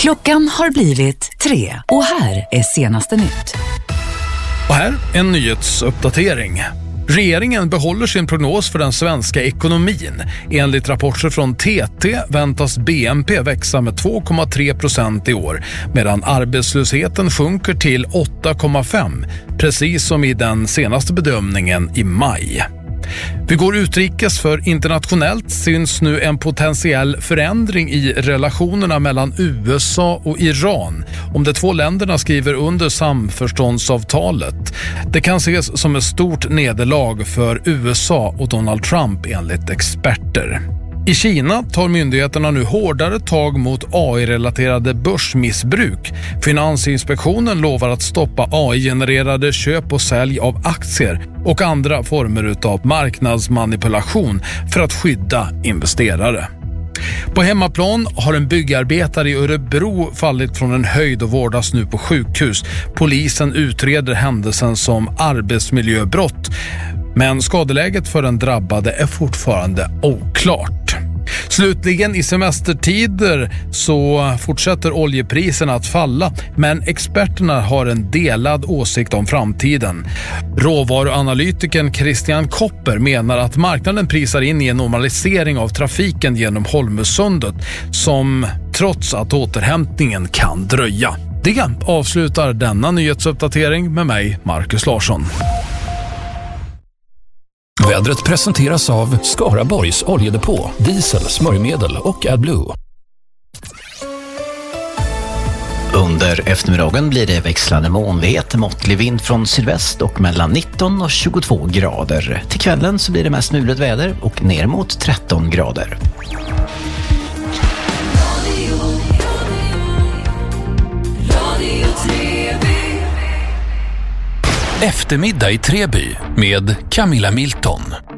Klockan har blivit 3 och här är senaste nytt. Och här en nyhetsuppdatering. Regeringen behåller sin prognos för den svenska ekonomin. Enligt rapporter från TT väntas BNP växa med 2,3% i år, medan arbetslösheten sjunker till 8,5%, precis som i den senaste bedömningen i maj. Vi går utrikes, för internationellt syns nu en potentiell förändring i relationerna mellan USA och Iran om de två länderna skriver under samförståndsavtalet. Det kan ses som ett stort nederlag för USA och Donald Trump enligt experter. I Kina tar myndigheterna nu hårdare tag mot AI-relaterade börsmissbruk. Finansinspektionen lovar att stoppa AI-genererade köp och sälj av aktier och andra former av marknadsmanipulation för att skydda investerare. På hemmaplan har en byggarbetare i Örebro fallit från en höjd och vårdas nu på sjukhus. Polisen utreder händelsen som arbetsmiljöbrott, men skadeläget för den drabbade är fortfarande oklart. Slutligen, i semestertider så fortsätter oljepriserna att falla, men experterna har en delad åsikt om framtiden. Råvaruanalytikern Christian Kopper menar att marknaden prisar in i en normalisering av trafiken genom Holmösundet, som trots att återhämtningen kan dröja. Det avslutar denna nyhetsuppdatering med mig, Marcus Larsson. Vädret presenteras av Skaraborgs oljedepå, diesel, smörjmedel och AdBlue. Under eftermiddagen blir det växlande molnighet, måttlig vind från sydväst och mellan 19 och 22 grader. Till kvällen så blir det mest mulet väder och ner mot 13 grader. Eftermiddag i Treby med Camilla Milton.